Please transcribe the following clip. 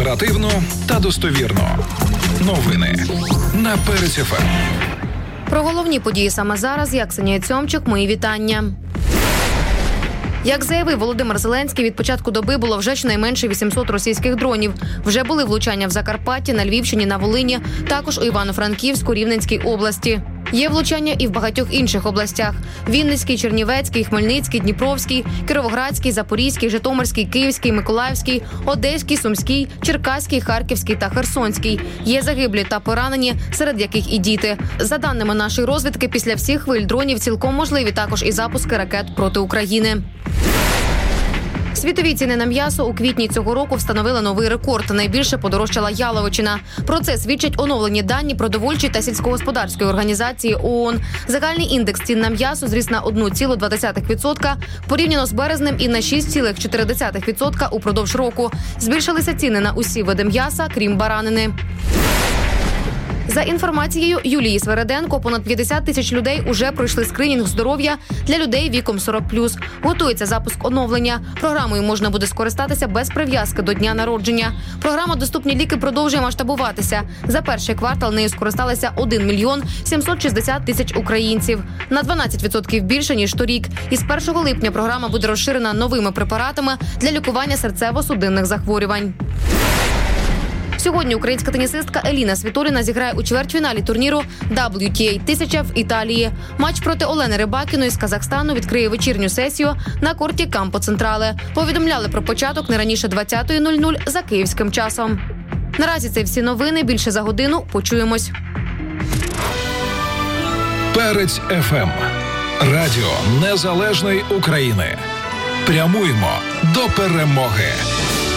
Оперативно та достовірно. Новини на Перець ФМ. Про головні події саме зараз я, Ксенія Цьомчик, мої вітання. Як заявив Володимир Зеленський, від початку доби було вже щонайменше 800 російських дронів. Вже були влучання в Закарпатті, на Львівщині, на Волині, також у Івано-Франківську, Рівненській області. Є влучання і в багатьох інших областях – Вінницький, Чернівецький, Хмельницький, Дніпровський, Кіровоградський, Запорізький, Житомирський, Київський, Миколаївський, Одеський, Сумський, Черкаський, Харківський та Херсонський. Є загиблі та поранені, серед яких і діти. За даними нашої розвідки, після всіх хвиль дронів цілком можливі також і запуски ракет проти України. Світові ціни на м'ясо у квітні цього року встановили новий рекорд. Найбільше подорожчала яловичина. Про це свідчать оновлені дані продовольчої та сільськогосподарської організації ООН. Загальний індекс цін на м'ясо зріс на 1,2% порівняно з березнем і на 6,4% упродовж року. Збільшилися ціни на усі види м'яса, крім баранини. За інформацією Юлії Свереденко, понад 50 тисяч людей уже пройшли скринінг здоров'я для людей віком 40+. Готується запуск оновлення. Програмою можна буде скористатися без прив'язки до дня народження. Програма «Доступні ліки» продовжує масштабуватися. За перший квартал нею скористалися 1 мільйон 760 тисяч українців. На 12% більше, ніж торік. І з 1 липня програма буде розширена новими препаратами для лікування серцево-судинних захворювань. Сьогодні українська тенісистка Еліна Світоліна зіграє у чвертьфіналі турніру WTA 1000 в Італії. Матч проти Олени Рибакіної з Казахстану відкриє вечірню сесію на корті Кампо Централе. Повідомляли про початок не раніше 20:00 за київським часом. Наразі це всі новини. Більше за годину. Почуємось. Перець ФМ. Радіо Незалежної України. Прямуємо до перемоги.